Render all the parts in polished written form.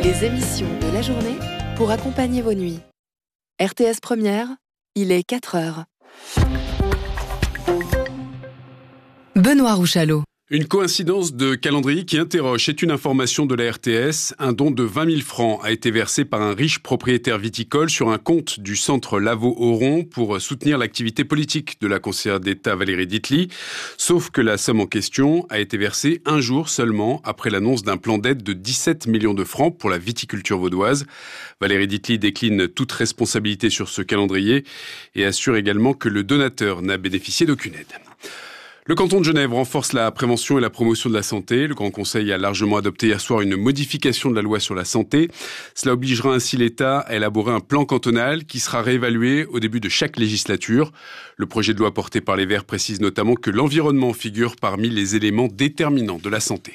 Les émissions de la journée pour accompagner vos nuits. RTS Première, il est 4h. Benoît Rouchalot. Une coïncidence de calendrier qui interroge. C'est une information de la RTS. Un don de 20 000 francs a été versé par un riche propriétaire viticole sur un compte du centre Lavaux-Oron pour soutenir l'activité politique de la conseillère d'État Valérie Ditely. Sauf que la somme en question a été versée un jour seulement après l'annonce d'un plan d'aide de 17 millions de francs pour la viticulture vaudoise. Valérie Ditely décline toute responsabilité sur ce calendrier et assure également que le donateur n'a bénéficié d'aucune aide. Le canton de Genève renforce la prévention et la promotion de la santé. Le Grand Conseil a largement adopté hier soir une modification de la loi sur la santé. Cela obligera ainsi l'État à élaborer un plan cantonal qui sera réévalué au début de chaque législature. Le projet de loi porté par les Verts précise notamment que l'environnement figure parmi les éléments déterminants de la santé.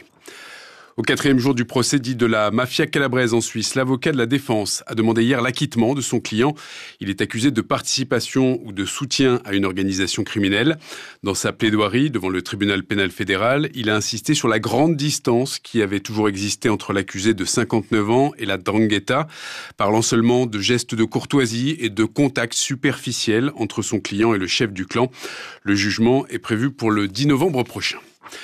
Au 4e jour du procès dit de la mafia calabraise en Suisse, l'avocat de la défense a demandé hier l'acquittement de son client. Il est accusé de participation ou de soutien à une organisation criminelle. Dans sa plaidoirie devant le tribunal pénal fédéral, il a insisté sur la grande distance qui avait toujours existé entre l'accusé de 59 ans et la 'ndrangheta, parlant seulement de gestes de courtoisie et de contacts superficiels entre son client et le chef du clan. Le jugement est prévu pour le 10 novembre prochain.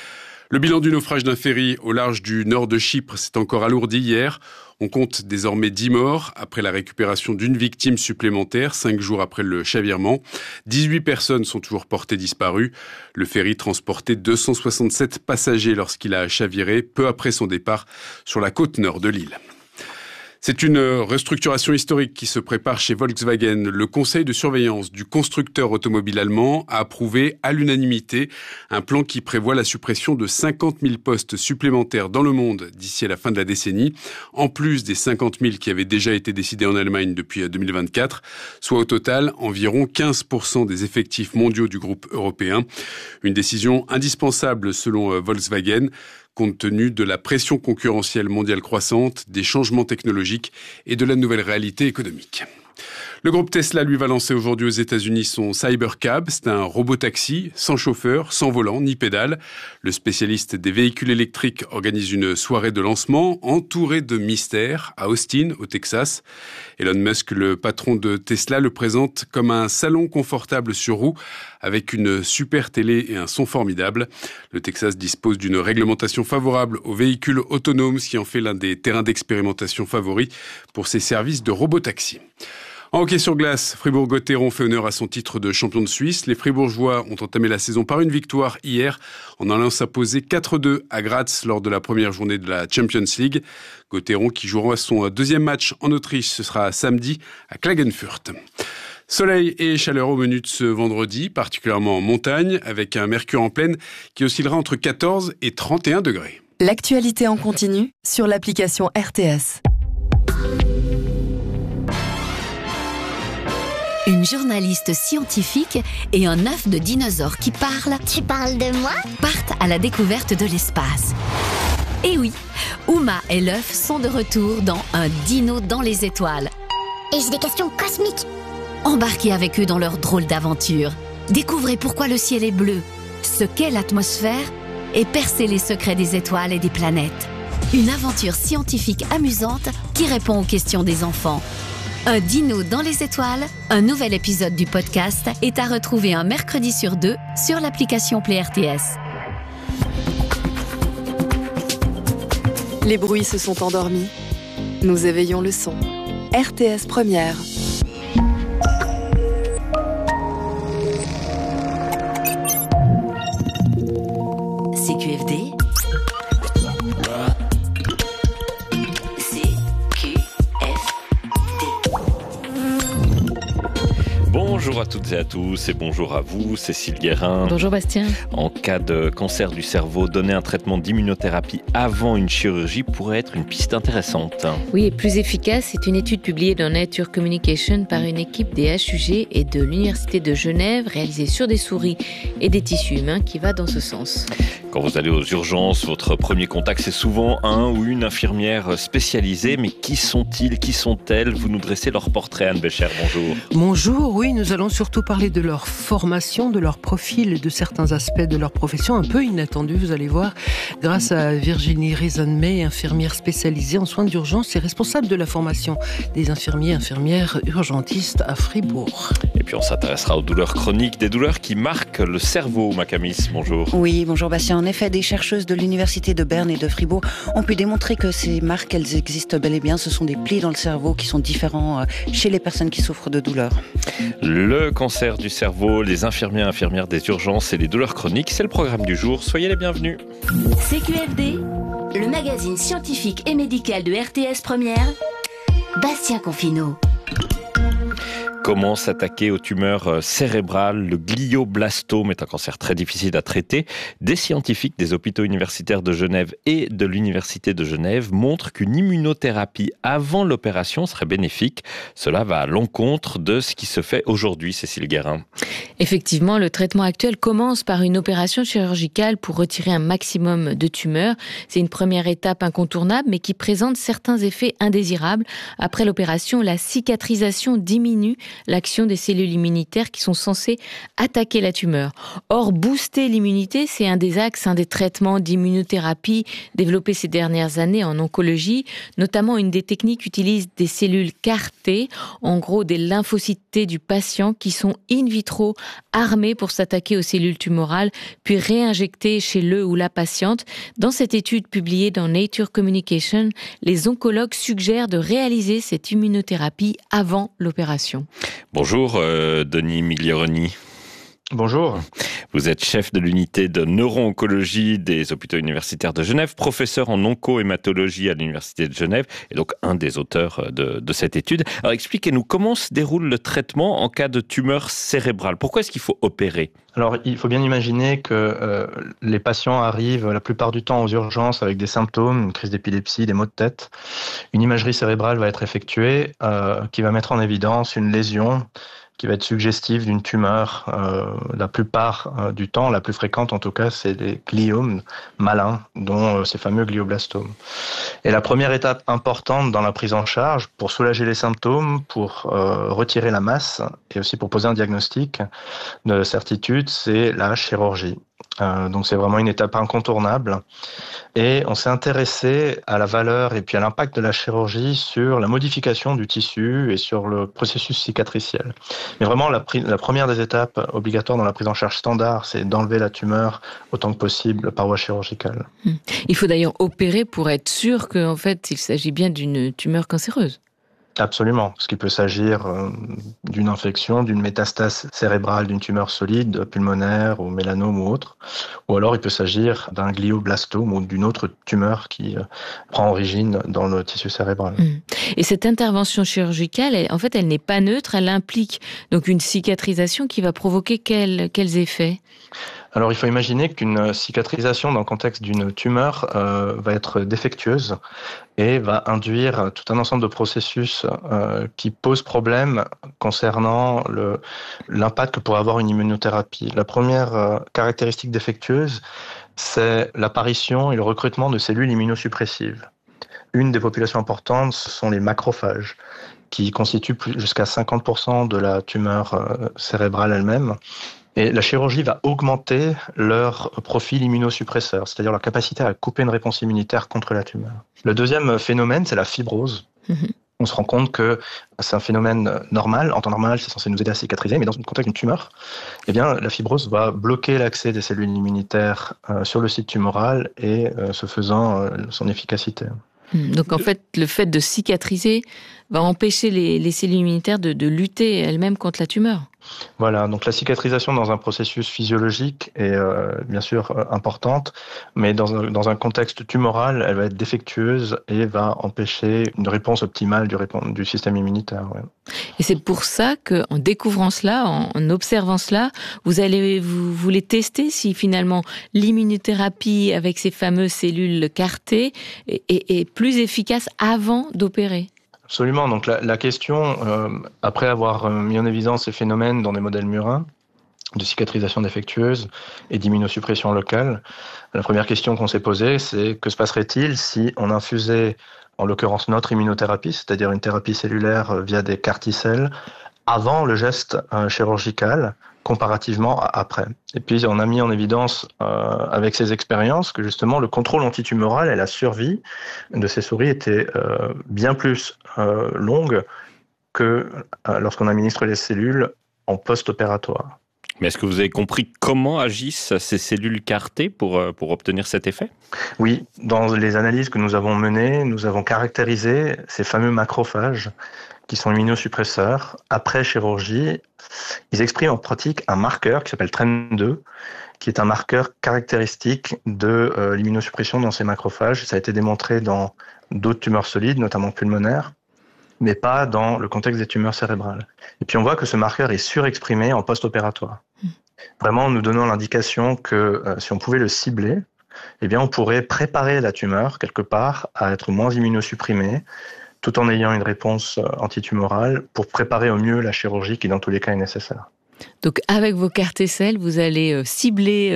Le bilan du naufrage d'un ferry au large du nord de Chypre s'est encore alourdi hier. On compte désormais 10 morts après la récupération d'une victime supplémentaire 5 jours après le chavirement. 18 personnes sont toujours portées disparues. Le ferry transportait 267 passagers lorsqu'il a chaviré peu après son départ sur la côte nord de l'île. C'est une restructuration historique qui se prépare chez Volkswagen. Le conseil de surveillance du constructeur automobile allemand a approuvé à l'unanimité un plan qui prévoit la suppression de 50 000 postes supplémentaires dans le monde d'ici à la fin de la décennie, en plus des 50 000 qui avaient déjà été décidés en Allemagne depuis 2024, soit au total environ 15% des effectifs mondiaux du groupe européen. Une décision indispensable selon Volkswagen, compte tenu de la pression concurrentielle mondiale croissante, des changements technologiques et de la nouvelle réalité économique. Le groupe Tesla, lui, va lancer aujourd'hui aux États-Unis son Cybercab. C'est un robot-taxi sans chauffeur, sans volant, ni pédale. Le spécialiste des véhicules électriques organise une soirée de lancement entourée de mystères à Austin, au Texas. Elon Musk, le patron de Tesla, le présente comme un salon confortable sur roues avec une super télé et un son formidable. Le Texas dispose d'une réglementation favorable aux véhicules autonomes, ce qui en fait l'un des terrains d'expérimentation favoris pour ses services de robot-taxi. En hockey sur glace, Fribourg-Gotteron fait honneur à son titre de champion de Suisse. Les Fribourgeois ont entamé la saison par une victoire hier en allant s'imposer 4-2 à Graz lors de la première journée de la Champions League. Gotteron qui jouera son deuxième match en Autriche, ce sera samedi à Klagenfurt. Soleil et chaleur au menu de ce vendredi, particulièrement en montagne, avec un mercure en pleine qui oscillera entre 14 et 31 degrés. L'actualité en continu sur l'application RTS. Une journaliste scientifique et un œuf de dinosaure qui parle. Tu parles de moi ? Partent à la découverte de l'espace. Et oui, Uma et l'œuf sont de retour dans Un dino dans les étoiles. Et j'ai des questions cosmiques. Embarquez avec eux dans leur drôle d'aventure. Découvrez pourquoi le ciel est bleu, ce qu'est l'atmosphère et percez les secrets des étoiles et des planètes. Une aventure scientifique amusante qui répond aux questions des enfants. Un dino dans les étoiles, un nouvel épisode du podcast est à retrouver un mercredi sur 2 sur l'application Play RTS. Les bruits se sont endormis. Nous éveillons le son. RTS Première. CQFD. Bonjour à toutes et à tous et bonjour à vous, Cécile Guérin. Bonjour Bastien. En cas de cancer du cerveau, donner un traitement d'immunothérapie avant une chirurgie pourrait être une piste intéressante. Oui, et plus efficace, c'est une étude publiée dans Nature Communication par une équipe des HUG et de l'Université de Genève, réalisée sur des souris et des tissus humains, qui va dans ce sens. Quand vous allez aux urgences, votre premier contact, c'est souvent un ou une infirmière spécialisée. Mais qui sont-ils ? Qui sont-elles ? Vous nous dressez leur portrait, Anne Bécher, bonjour. Bonjour, oui, nous allons allons surtout parler de leur formation, de leur profil et de certains aspects de leur profession un peu inattendus, vous allez voir, grâce à Virginie Reason-May, infirmière spécialisée en soins d'urgence et responsable de la formation des infirmières urgentistes à Fribourg. Et puis on s'intéressera aux douleurs chroniques, des douleurs qui marquent le cerveau. Macamis, bonjour. Oui, bonjour Bastien. En effet, des chercheuses de l'université de Berne et de Fribourg ont pu démontrer que ces marques, elles existent bel et bien. Ce sont des plis dans le cerveau qui sont différents chez les personnes qui souffrent de douleurs. Le cancer du cerveau, les infirmières des urgences et les douleurs chroniques, c'est le programme du jour. Soyez les bienvenus. CQFD, le magazine scientifique et médical de RTS Première, Bastien Confineau. Comment s'attaquer aux tumeurs cérébrales? Le glioblastome est un cancer très difficile à traiter. Des scientifiques des hôpitaux universitaires de Genève et de l'Université de Genève montrent qu'une immunothérapie avant l'opération serait bénéfique. Cela va à l'encontre de ce qui se fait aujourd'hui, Cécile Guérin. Effectivement, le traitement actuel commence par une opération chirurgicale pour retirer un maximum de tumeurs. C'est une première étape incontournable, mais qui présente certains effets indésirables. Après l'opération, la cicatrisation diminue l'action des cellules immunitaires qui sont censées attaquer la tumeur. Or, booster l'immunité, c'est un des axes, des traitements d'immunothérapie développés ces dernières années en oncologie. Notamment, une des techniques utilise des cellules CAR-T, en gros des lymphocytes T du patient qui sont in vitro armés pour s'attaquer aux cellules tumorales, puis réinjectés chez le ou la patiente. Dans cette étude publiée dans Nature Communication, les oncologues suggèrent de réaliser cette immunothérapie avant l'opération. Bonjour Denis Miglioroni. Bonjour. Vous êtes chef de l'unité de neuro-oncologie des hôpitaux universitaires de Genève, professeur en onco-hématologie à l'université de Genève et donc un des auteurs de cette étude. Alors expliquez-nous comment se déroule le traitement en cas de tumeur cérébrale. Pourquoi est-ce qu'il faut opérer ? Alors, il faut bien imaginer que les patients arrivent la plupart du temps aux urgences avec des symptômes, une crise d'épilepsie, des maux de tête. Une imagerie cérébrale va être effectuée qui va mettre en évidence une lésion qui va être suggestive d'une tumeur. La plupart du temps, la plus fréquente en tout cas, c'est des gliomes malins, dont ces fameux glioblastomes. Et la première étape importante dans la prise en charge, pour soulager les symptômes, pour retirer la masse, et aussi pour poser un diagnostic de certitude, c'est la chirurgie. Donc c'est vraiment une étape incontournable. Et on s'est intéressé à la valeur et puis à l'impact de la chirurgie sur la modification du tissu et sur le processus cicatriciel. Mais vraiment, la première des étapes obligatoires dans la prise en charge standard, c'est d'enlever la tumeur autant que possible par voie chirurgicale. Il faut d'ailleurs opérer pour être sûr qu'en fait, il s'agit bien d'une tumeur cancéreuse. Absolument, parce qu'il peut s'agir d'une infection, d'une métastase cérébrale, d'une tumeur solide, pulmonaire ou mélanome ou autre. Ou alors il peut s'agir d'un glioblastome ou d'une autre tumeur qui prend origine dans le tissu cérébral. Et cette intervention chirurgicale, elle n'est pas neutre, elle implique donc une cicatrisation qui va provoquer quels effets ? Alors, il faut imaginer qu'une cicatrisation dans le contexte d'une tumeur va être défectueuse et va induire tout un ensemble de processus qui posent problème concernant l'impact que pourrait avoir une immunothérapie. La première caractéristique défectueuse, c'est l'apparition et le recrutement de cellules immunosuppressives. Une des populations importantes, ce sont les macrophages, qui constituent jusqu'à 50% de la tumeur cérébrale elle-même. Et la chirurgie va augmenter leur profil immunosuppresseur, c'est-à-dire leur capacité à couper une réponse immunitaire contre la tumeur. Le deuxième phénomène, c'est la fibrose. On se rend compte que c'est un phénomène normal. En temps normal, c'est censé nous aider à cicatriser, mais dans le contexte d'une tumeur, eh bien, la fibrose va bloquer l'accès des cellules immunitaires sur le site tumoral et, ce faisant, son efficacité. Donc en fait, le fait de cicatriser va empêcher les cellules immunitaires de lutter elles-mêmes contre la tumeur. Voilà, donc la cicatrisation dans un processus physiologique est bien sûr importante, mais dans un contexte tumoral, elle va être défectueuse et va empêcher une réponse optimale du système immunitaire. Ouais. Et c'est pour ça qu'en découvrant cela, en observant cela, vous voulez tester si finalement l'immunothérapie avec ces fameuses cellules CAR-T est plus efficace avant d'opérer. Absolument. Donc la question, après avoir mis en évidence ces phénomènes dans des modèles murins de cicatrisation défectueuse et d'immunosuppression locale, la première question qu'on s'est posée, c'est que se passerait-il si on infusait, en l'occurrence notre immunothérapie, c'est-à-dire une thérapie cellulaire via des CAR T-cells, avant le geste chirurgical, comparativement à après. Et puis on a mis en évidence avec ces expériences que justement le contrôle antitumoral et la survie de ces souris étaient bien plus longues que lorsqu'on administre les cellules en post-opératoire. Mais est-ce que vous avez compris comment agissent ces cellules CAR-T pour obtenir cet effet ? Oui, dans les analyses que nous avons menées, nous avons caractérisé ces fameux macrophages qui sont immunosuppresseurs. Après chirurgie, ils expriment en pratique un marqueur qui s'appelle TREM2, qui est un marqueur caractéristique de l'immunosuppression dans ces macrophages. Ça a été démontré dans d'autres tumeurs solides, notamment pulmonaires, mais pas dans le contexte des tumeurs cérébrales. Et puis on voit que ce marqueur est surexprimé en post-opératoire. Vraiment nous donnant l'indication que si on pouvait le cibler, eh bien on pourrait préparer la tumeur quelque part à être moins immunosupprimée, tout en ayant une réponse antitumorale pour préparer au mieux la chirurgie qui dans tous les cas est nécessaire. Donc avec vos CAR-T-cells, vous allez cibler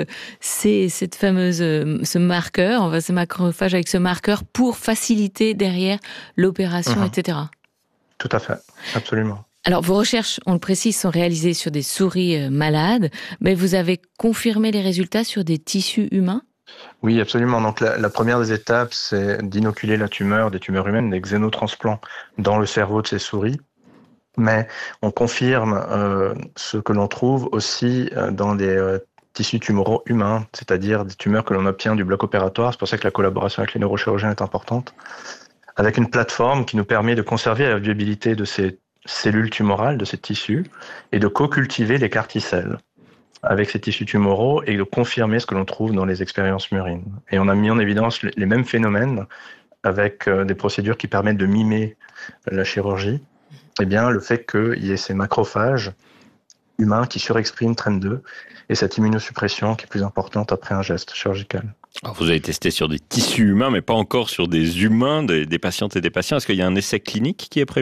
ce marqueur, ces macrophages avec ce marqueur pour faciliter derrière l'opération, etc. Tout à fait, absolument. Alors, vos recherches, on le précise, sont réalisées sur des souris malades, mais vous avez confirmé les résultats sur des tissus humains ? Oui, absolument. Donc, la première des étapes, c'est d'inoculer la tumeur, des tumeurs humaines, des xénotransplants dans le cerveau de ces souris. Mais on confirme ce que l'on trouve aussi dans des tissus tumoraux humains, c'est-à-dire des tumeurs que l'on obtient du bloc opératoire. C'est pour ça que la collaboration avec les neurochirurgiens est importante. Avec une plateforme qui nous permet de conserver la viabilité de ces cellules tumorales, de ces tissus, et de co-cultiver les CAR-T-cells avec ces tissus tumoraux et de confirmer ce que l'on trouve dans les expériences murines. Et on a mis en évidence les mêmes phénomènes avec des procédures qui permettent de mimer la chirurgie. Eh bien, le fait qu'il y ait ces macrophages humains qui surexpriment TREM2 et cette immunosuppression qui est plus importante après un geste chirurgical. Alors vous avez testé sur des tissus humains, mais pas encore sur des humains, des patientes et des patients. Est-ce qu'il y a un essai clinique qui est prévu ?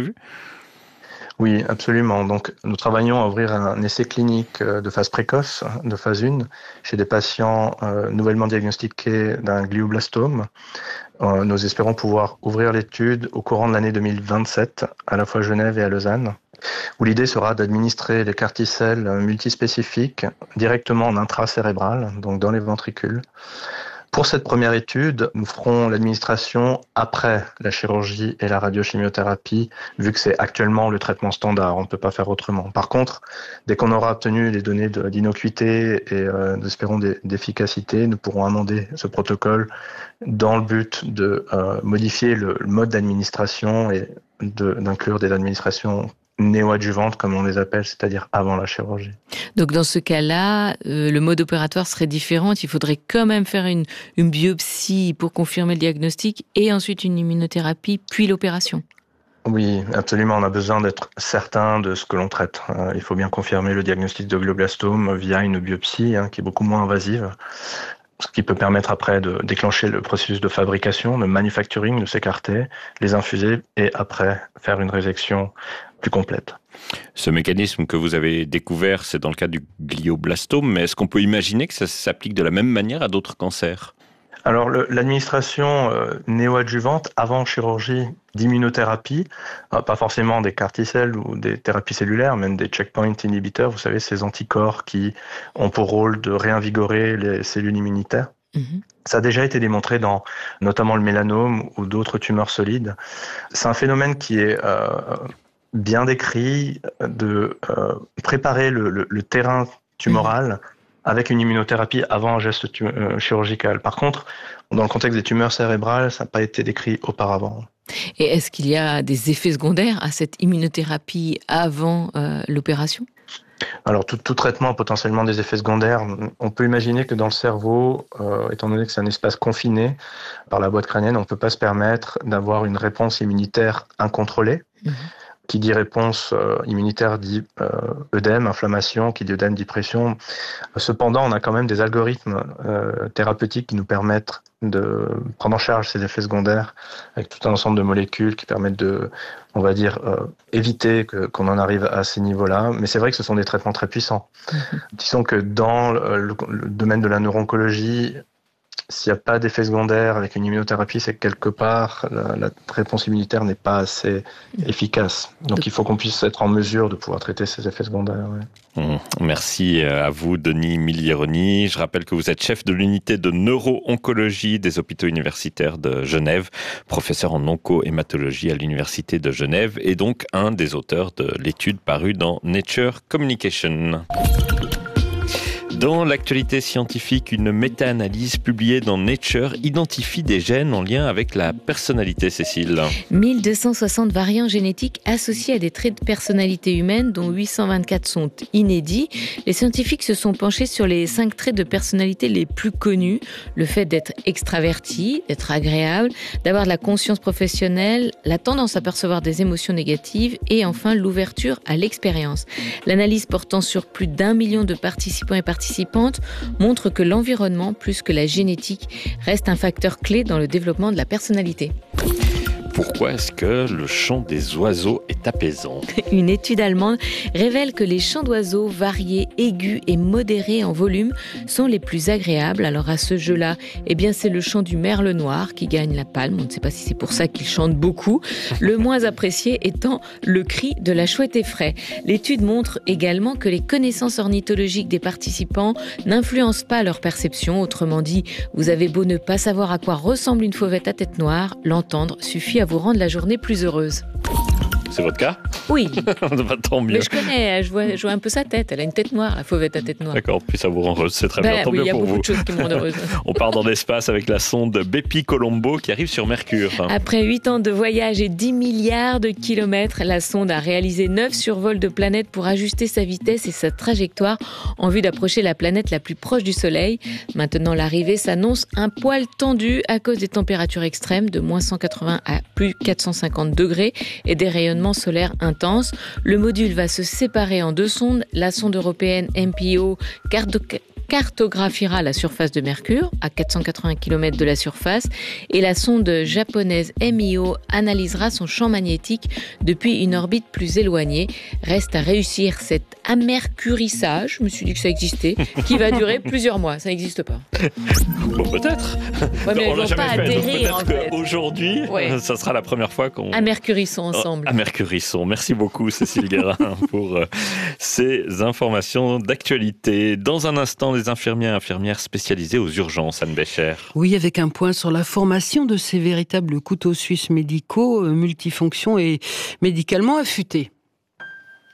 Oui, absolument. Donc, nous travaillons à ouvrir un essai clinique de phase précoce, de phase 1, chez des patients nouvellement diagnostiqués d'un glioblastome. Nous espérons pouvoir ouvrir l'étude au courant de l'année 2027, à la fois à Genève et à Lausanne, où l'idée sera d'administrer les CAR-T-cells multispécifiques directement en intracérébral, donc dans les ventricules. Pour cette première étude, nous ferons l'administration après la chirurgie et la radiochimiothérapie, vu que c'est actuellement le traitement standard, on ne peut pas faire autrement. Par contre, dès qu'on aura obtenu les données d'innocuité et espérons d'efficacité, nous pourrons amender ce protocole dans le but de modifier le mode d'administration et d'inclure des administrations néoadjuvantes, comme on les appelle, c'est-à-dire avant la chirurgie. Donc dans ce cas-là, le mode opératoire serait différent. Il faudrait quand même faire une biopsie pour confirmer le diagnostic et ensuite une immunothérapie, puis l'opération. Oui, absolument. On a besoin d'être certain de ce que l'on traite. Il faut bien confirmer le diagnostic de glioblastome via une biopsie qui est beaucoup moins invasive, ce qui peut permettre après de déclencher le processus de fabrication, de manufacturing de ces CAR-T, les infuser et après faire une résection plus complète. Ce mécanisme que vous avez découvert, c'est dans le cas du glioblastome, mais est-ce qu'on peut imaginer que ça s'applique de la même manière à d'autres cancers ? Alors l'administration néoadjuvante avant chirurgie d'immunothérapie, pas forcément des CAR-T-cells ou des thérapies cellulaires, même des checkpoint inhibiteurs, vous savez, ces anticorps qui ont pour rôle de réinvigorer les cellules immunitaires. Ça a déjà été démontré dans notamment le mélanome ou d'autres tumeurs solides. C'est un phénomène qui est bien décrit de préparer le terrain tumoral avec une immunothérapie avant un geste chirurgical. Par contre, dans le contexte des tumeurs cérébrales, ça n'a pas été décrit auparavant. Et est-ce qu'il y a des effets secondaires à cette immunothérapie avant l'opération ? Alors, tout traitement a potentiellement des effets secondaires. On peut imaginer que dans le cerveau, étant donné que c'est un espace confiné par la boîte crânienne, on ne peut pas se permettre d'avoir une réponse immunitaire incontrôlée. Qui dit réponse immunitaire dit œdème, inflammation, qui dit œdème dit pression. Cependant, on a quand même des algorithmes thérapeutiques qui nous permettent de prendre en charge ces effets secondaires avec tout un ensemble de molécules qui permettent de, on va dire, éviter qu'on en arrive à ces niveaux-là. Mais c'est vrai que ce sont des traitements très puissants. Disons que dans le domaine de la neuro-oncologie, s'il n'y a pas d'effet secondaire avec une immunothérapie, c'est que quelque part, la réponse immunitaire n'est pas assez efficace. Donc il faut qu'on puisse être en mesure de pouvoir traiter ces effets secondaires. Ouais. Merci à vous, Denis Miglieroni. Je rappelle que vous êtes chef de l'unité de neuro-oncologie des hôpitaux universitaires de Genève, professeur en onco-hématologie à l'université de Genève et donc un des auteurs de l'étude parue dans Nature Communication. Dans l'actualité scientifique, une méta-analyse publiée dans Nature identifie des gènes en lien avec la personnalité, Cécile. 1260 variants génétiques associés à des traits de personnalité humaine, dont 824 sont inédits. Les scientifiques se sont penchés sur les 5 traits de personnalité les plus connus. Le fait d'être extraverti, d'être agréable, d'avoir de la conscience professionnelle, la tendance à percevoir des émotions négatives et enfin l'ouverture à l'expérience. L'analyse portant sur plus d'1 million de participants et participantes montre que l'environnement, plus que la génétique, reste un facteur clé dans le développement de la personnalité. Pourquoi est-ce que le chant des oiseaux est apaisant ? Une étude allemande révèle que les chants d'oiseaux variés, aigus et modérés en volume sont les plus agréables. Alors à ce jeu-là, c'est le chant du merle noir qui gagne la palme. On ne sait pas si c'est pour ça qu'il chante beaucoup. Le moins apprécié étant le cri de la chouette effraie. L'étude montre également que les connaissances ornithologiques des participants n'influencent pas leur perception. Autrement dit, vous avez beau ne pas savoir à quoi ressemble une fauvette à tête noire, l'entendre suffit à vous rendre la journée plus heureuse. C'est votre cas ? Oui. Tant mieux. Mais je connais, je vois un peu sa tête. Elle a une tête noire, la fauvette à tête noire. D'accord, puis ça vous rend heureuse, c'est très bien. Tant mieux pour vous. Il y a beaucoup de choses qui me rendent heureuse. On part dans l'espace avec la sonde Bepi Colombo qui arrive sur Mercure. Après 8 ans de voyage et 10 milliards de kilomètres, la sonde a réalisé 9 survols de planètes pour ajuster sa vitesse et sa trajectoire en vue d'approcher la planète la plus proche du Soleil. Maintenant, l'arrivée s'annonce un poil tendu à cause des températures extrêmes de moins 180 à plus 450 degrés et des rayonnements solaires intenses. Le module va se séparer en 2 sondes. La sonde européenne MPO cartographiera la surface de Mercure à 480 km de la surface et la sonde japonaise MIO analysera son champ magnétique depuis une orbite plus éloignée. Reste à réussir cet amercurissage, je me suis dit que ça existait, qui va durer plusieurs mois. Ça n'existe pas. Bon, peut-être. Ouais, mais on l'a jamais fait. Atterrir, donc peut-être qu'aujourd'hui, ça sera la première fois qu'on... Amercurissons ensemble. Amercurissons. Merci beaucoup, Cécile Guérin, pour ces informations d'actualité. Dans un instant, les infirmiers et infirmières spécialisées aux urgences, Anne Bécher. Oui, avec un point sur la formation de ces véritables couteaux suisses médicaux, multifonctions et médicalement affûtés.